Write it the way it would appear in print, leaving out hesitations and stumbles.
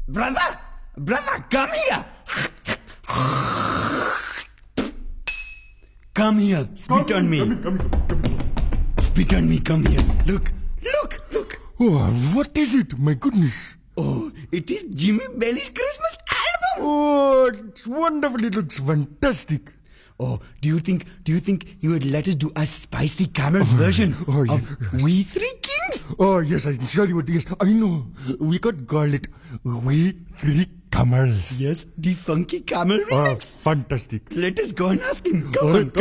Brother, come here. Come here, spit on me. Spit on me, come here. Look. Oh, what is it? My goodness. Oh, it is Jimmy Bailey's Christmas album. Oh, it's wonderful. It looks fantastic. Oh, do you think he would let us do a spicy camel's version of We Three Kings? Oh, yes, I'm sure you would. Yes, I know. We could call it We Three Camels. Yes, the funky camel remix. Fantastic. Let us go and ask him. All right,